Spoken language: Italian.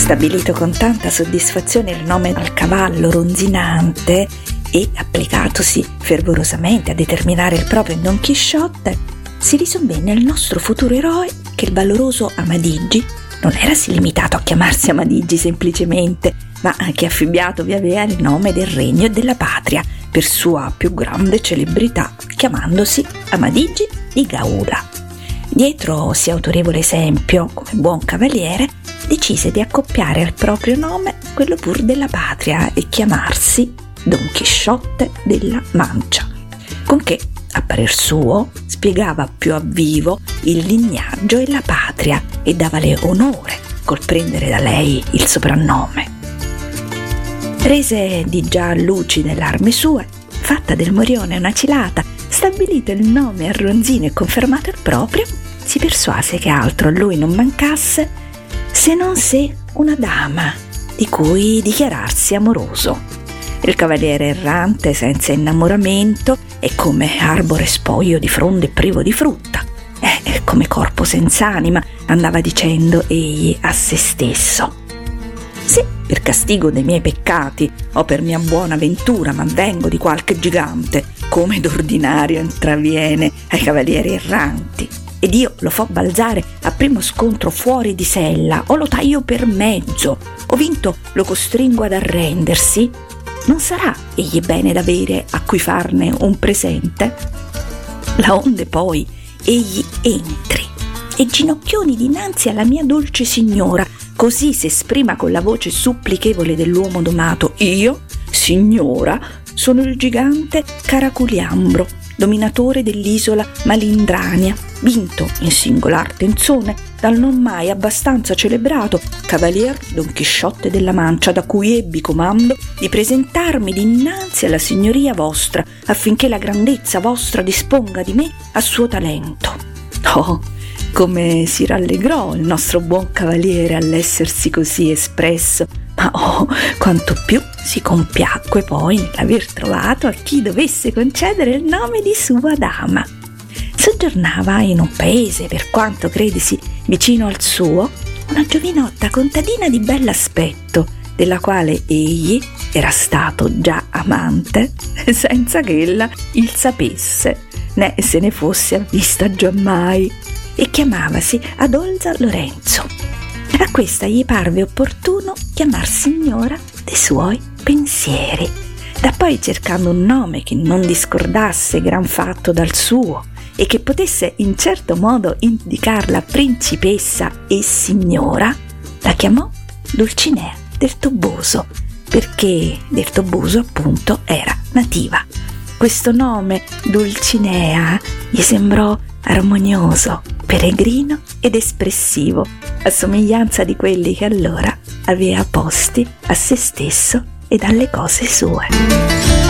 Stabilito con tanta soddisfazione il nome al cavallo ronzinante e applicatosi fervorosamente a determinare il proprio Don Chisciotte, si risovvenne al nostro futuro eroe che il valoroso Amadigi non era sì limitato a chiamarsi Amadigi semplicemente, ma che affibbiatovi aveva il nome del regno e della patria per sua più grande celebrità, chiamandosi Amadigi di Gaula. Dietro sì autorevole esempio, come buon cavaliere, decise di accoppiare al proprio nome quello pur della patria e chiamarsi Don Chisciotte della Mancia, con che, a parer suo, spiegava più a vivo il lignaggio e la patria e davale onore col prendere da lei il soprannome. Rese di già lucide l'arme sue, fatta del morione una cilata, stabilito il nome a ronzino e confermato il proprio, si persuase che altro a lui non mancasse se non sé una dama di cui dichiararsi amoroso. Il cavaliere errante, senza innamoramento, è come arbore spoglio di fronde privo di frutta, è come corpo senza anima, andava dicendo egli a se stesso. Se per castigo dei miei peccati o per mia buona ventura m'avvengo di qualche gigante, come d'ordinario intraviene ai cavalieri erranti, ed io lo fo balzare a primo scontro fuori di sella, o lo taglio per mezzo, o vinto lo costringo ad arrendersi, non sarà egli bene d'avere a cui farne un presente? Laonde poi egli entri e ginocchioni dinanzi alla mia dolce signora, così s'esprima con la voce supplichevole dell'uomo domato: io, signora, sono il gigante Caraculiambro, dominatore dell'isola Malindrania, vinto in singolar tenzone dal non mai abbastanza celebrato cavalier Don Chisciotte della Mancia, da cui ebbi comando di presentarmi dinanzi alla signoria vostra, affinché la grandezza vostra disponga di me a suo talento. Oh, come si rallegrò il nostro buon cavaliere all'essersi così espresso, ma oh, quanto più si compiacque poi nell'aver trovato a chi dovesse concedere il nome di sua dama. Soggiornava in un paese, per quanto credesi vicino al suo, una giovinotta contadina di bell'aspetto, della quale egli era stato già amante senza che ella il sapesse, né se ne fosse avvista giammai, e chiamavasi Adolza Lorenzo. A questa gli parve opportuno chiamar signora dei suoi pensieri. Da poi, cercando un nome che non discordasse gran fatto dal suo e che potesse in certo modo indicarla principessa e signora, la chiamò Dulcinea del Toboso, perché del Toboso appunto era nativa. Questo nome Dulcinea gli sembrò armonioso, peregrino ed espressivo, a somiglianza di quelli che allora aveva posti a se stesso ed alle cose sue.